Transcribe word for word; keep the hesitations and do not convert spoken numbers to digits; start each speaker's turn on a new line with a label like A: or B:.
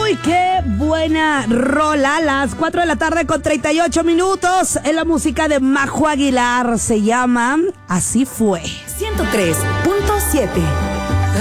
A: Uy, qué buena rola. Las cuatro de la tarde con treinta y ocho minutos. En la música de Majo Aguilar. Se llama Así Fue.
B: ciento tres punto siete